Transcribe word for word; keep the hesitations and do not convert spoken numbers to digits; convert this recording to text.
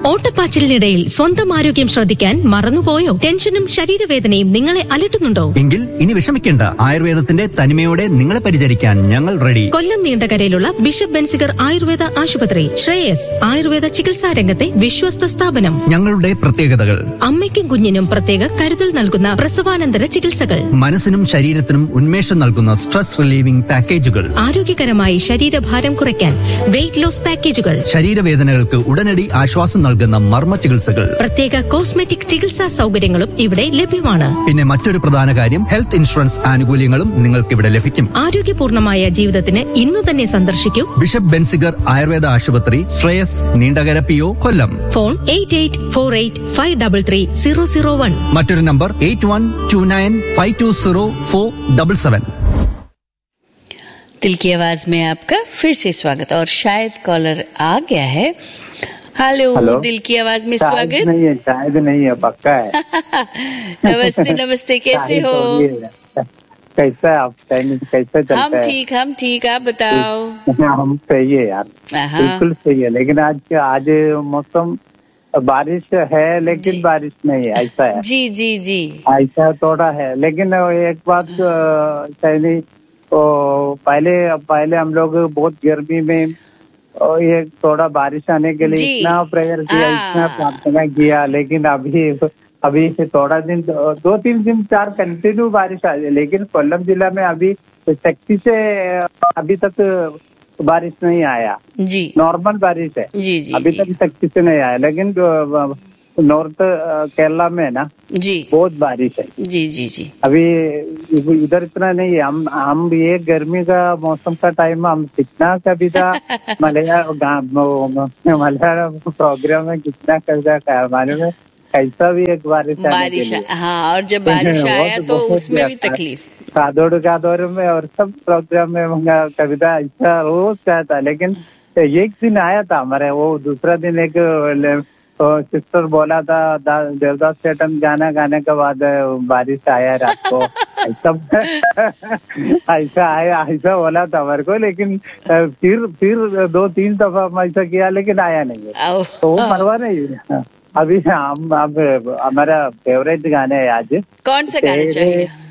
ഓട്ടപ്പാച്ചിലിനിടയിൽ സ്വന്തം ആരോഗ്യം ശ്രദ്ധിക്കാൻ മറന്നുപോയോ? ടെൻഷനും ശരീരവേദനയും നിങ്ങളെ അലട്ടുന്നുണ്ടോ? എങ്കിൽ ഇനി വിഷമിക്കേണ്ട. ആയുർവേദത്തിന്റെ തനിമയോടെ നിങ്ങളെ പരിചരിക്കാൻ ഞങ്ങൾ റെഡി. കൊല്ലം നീണ്ടകരയിലുള്ള ബിഷപ്പ് ബെൻസിഗർ ആയുർവേദ ആശുപത്രി, ശ്രേയസ് ആയുർവേദ ചികിത്സാ രംഗത്തെ വിശ്വസ്ത സ്ഥാപനം. ഞങ്ങളുടെ പ്രത്യേകതകൾ: അമ്മയ്ക്കും കുഞ്ഞിനും പ്രത്യേക കരുതൽ നൽകുന്ന പ്രസവാനന്തര ചികിത്സകൾ, മനസ്സിനും ശരീരത്തിനും ഉന്മേഷം നൽകുന്ന സ്ട്രെസ് റിലീവിംഗ് പാക്കേജുകൾ, ആരോഗ്യകരമായി ശരീരഭാരം കുറയ്ക്കാൻ വെയിറ്റ് ലോസ് പാക്കേജുകൾ, ശരീരവേദനകൾക്ക് ഉടനടി ആശ്വാസം നൽകുന്ന മർമ്മ ചികിത്സകൾ, പ്രത്യേക കോസ്മെറ്റിക് ചികിത്സാ സൗകര്യങ്ങളും ഇവിടെ ലഭ്യമാണ്. പിന്നെ മറ്റൊരു പ്രധാന കാര്യം, ഹെൽത്ത് ഇൻഷുറൻസ് ആനുകൂല്യങ്ങളും നിങ്ങൾക്ക് ഇവിടെ ലഭിക്കും. ആരോഗ്യപൂർണമായ ജീവിതത്തിന് ഇന്നു തന്നെ സന്ദർശിക്കൂ ബിഷപ്പ് ബെൻസിഗർ ആയുർവേദ ആശുപത്രി, ശ്രേയസ് നീണ്ടകര പി ഒ, കൊല്ലം. Phone eight eight four eight five double three zero zero one. മറ്റൊരു number eight one two nine five to zero four double seven. दिल की आवाज में आपका फिर से स्वागत और शायद कॉलर आ गया है. हेलो, दिल की आवाज में स्वागत. नहीं है, शायद नहीं है, पक्का है. नमस्ते नमस्ते, कैसे हो? कैसा आप? कैसा चलता है? हम ठीक हम ठीक आप बताओ. हम सही है यार, बिल्कुल सही है. लेकिन आज आज मौसम बारिश है लेकिन बारिश नहीं है, ऐसा है. जी जी जी, ऐसा थोड़ा है. लेकिन एक बात सही, तो पहले पहले हम लोग बहुत गर्मी में ये थोड़ा बारिश आने के लिए इतना प्रेयर किया, इतना प्रार्थना किया. लेकिन अभी अभी थोड़ा दिन, दो तीन दिन चार कंटिन्यू बारिश आ जाए. लेकिन कोल्लम जिला में अभी सख्ती से अभी तक बारिश नहीं आया. जी, नॉर्मल बारिश है. जी जी, अभी तक सख्ती से नहीं आया. लेकिन नॉर्थ केरला में ना जी बहुत बारिश है. जी जी जी, अभी इधर इतना नहीं है. हम हम ये गर्मी का मौसम का टाइम हम कितना कभी था मलयालम मलयालम प्रोग्राम में कितना कविता मालूम है, कैसा भी एक बारिश बारिश. हाँ, और जब बारिश आया तो उसमें भी तकलीफ. कादोड़ कादोड़ में और सब प्रोग्राम में कविता ऐसा रोज क्या था. लेकिन एक दिन आया था हमारे, वो दूसरा दिन एक तो सिस्टर बोला था देवदास चेतन गाना गाने के बाद बारिश आया रात को. ऐसा ऐसा आया, ऐसा बोला था हमारे को. लेकिन फिर फिर दो तीन दफा ऐसा किया लेकिन आया नहीं है. तो वो परवाह नहीं. अभी हम अब हमारा फेवरेट गाने है आज. कौन सा गाना चाहिए?